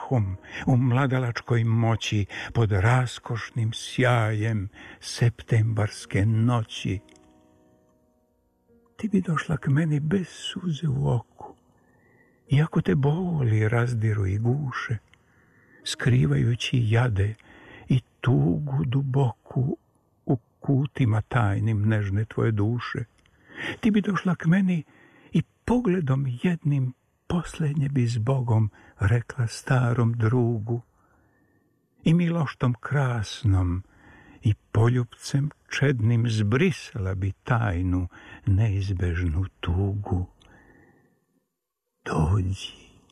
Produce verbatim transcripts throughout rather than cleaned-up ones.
strahom u mladalačkoj moći pod raskošnim sjajem septembarske noći. Ti bi došla k meni bez suze u oku, iako te boli razdiru i guše, skrivajući jade i tugu duboku u kutima tajnim nežne tvoje duše. Ti bi došla k meni i pogledom jednim posljednje bi s Bogom rekla starom drugu i miloštom krasnom i poljupcem čednim zbrisala bi tajnu neizbežnu tugu. Dođi,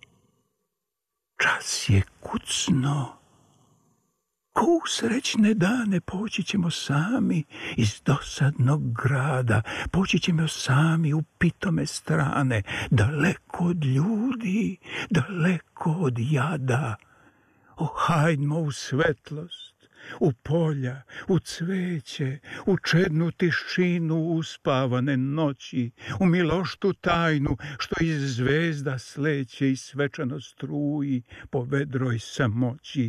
čas je kucno. Ko u srećne dane poći ćemo sami iz dosadnog grada, poći ćemo sami u pitome strane, daleko od ljudi, daleko od jada. O, hajdmo u svetlost, u polja, u cveće, u čednu tišinu uspavane noći, u miloštu tajnu što iz zvezda sleće i svečano struji po vedroj samoći.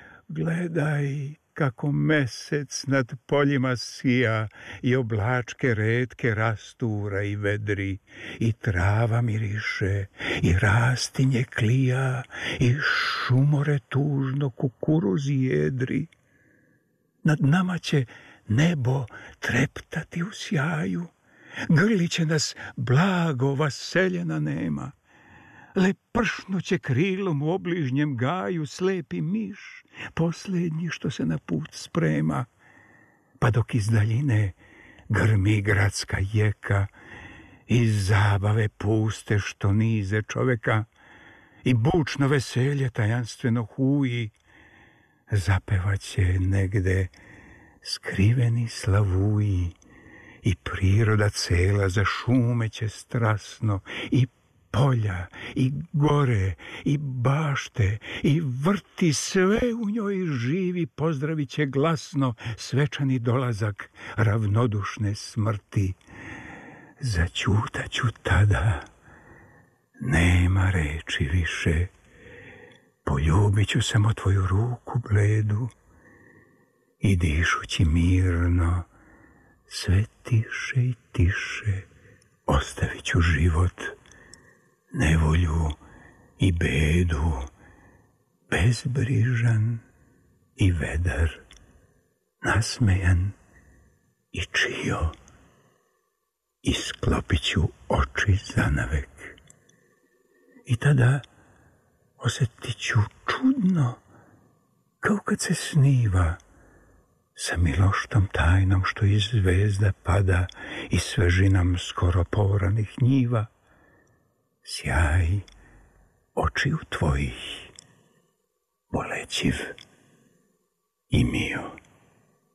Gledaj kako mesec nad poljima sija i oblačke retke rastura i vedri, i trava miriše, i rastinje klija, i šumore tužno kukuruzi jedri. Nad nama će nebo treptati u sjaju, grlit će nas blago vaseljena nema. Lepršnuće krilom u obližnjem gaju slepi miš, posljednji što se na put sprema, pa dok iz daljine grmi gradska jeka i zabave puste što nize čoveka i bučno veselje tajanstveno huji, zapevaće negde skriveni slavuji i priroda cela zašumeće strasno i polja, i gore, i bašte, i vrti sve u njoj živi pozdravit će glasno svečani dolazak ravnodušne smrti. Zaćutaću tada, nema reči više, poljubit ću samo tvoju ruku bledu i dišući mirno, sve tiše i tiše, ostavit ću život, nevolju i bedu, bezbrižan i vedar, nasmejan i čio, i sklopit ću oči zanavek. I tada osjetit ću čudno, kao kad se sniva, sa miloštom tajnom što iz zvezda pada i svežinam skoro povoranih njiva, sjaj očiju tvojih, bolećiv i mio.